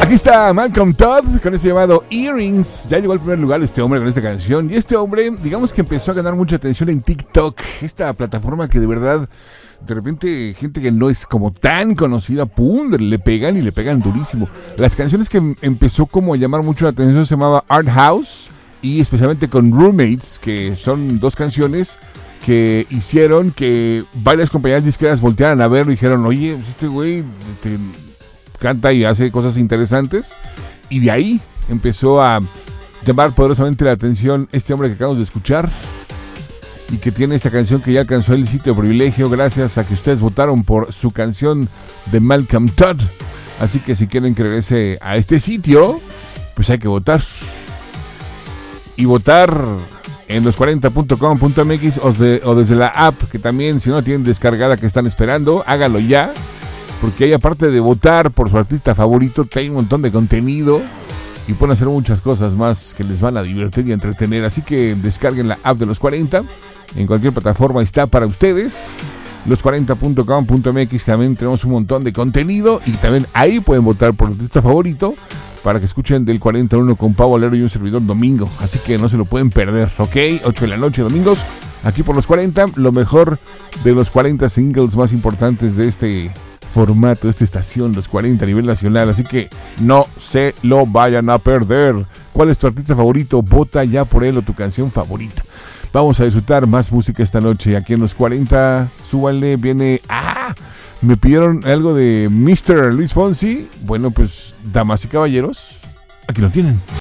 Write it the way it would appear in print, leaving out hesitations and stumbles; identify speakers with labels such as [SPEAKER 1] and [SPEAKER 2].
[SPEAKER 1] Aquí está Malcolm Todd con este llamado Earrings. Ya llegó al primer lugar este hombre con esta canción. Y este hombre, digamos que empezó a ganar mucha atención en TikTok. Esta plataforma que de verdad, de repente, gente que no es como tan conocida, ¡pum!, le pegan y le pegan durísimo. Las canciones que empezó como a llamar mucho la atención se llamaba Art House. Y especialmente con Roommates, que son dos canciones que hicieron que varias compañías disqueras voltearan a verlo y dijeron, oye, pues este güey canta y hace cosas interesantes. Y de ahí empezó a llamar poderosamente la atención este hombre que acabamos de escuchar y que tiene esta canción que ya alcanzó el sitio de privilegio gracias a que ustedes votaron por su canción de Malcolm Todd. Así que si quieren que regrese a este sitio, pues hay que votar. Y votar en los40.com.mx o desde la app, que también, si no tienen descargada, que están esperando, háganlo ya. Porque ahí, aparte de votar por su artista favorito, hay un montón de contenido y pueden hacer muchas cosas más que les van a divertir y entretener. Así que descarguen la app de Los 40. En cualquier plataforma está para ustedes. Los40.com.mx, también tenemos un montón de contenido y también ahí pueden votar por su artista favorito para que escuchen del 41 con Pau Valero y un servidor domingo. Así que no se lo pueden perder, ¿ok? 8 de la noche, domingos, aquí por Los 40, lo mejor de los 40 singles más importantes de este formato, esta estación, Los 40 a nivel nacional. Así que no se lo vayan a perder. ¿Cuál es tu artista favorito? Vota ya por él o tu canción favorita. Vamos a disfrutar más música esta noche aquí en Los 40. Súbanle, viene... Me pidieron algo de Mr. Luis Fonsi. Bueno, pues, damas y caballeros, aquí lo tienen.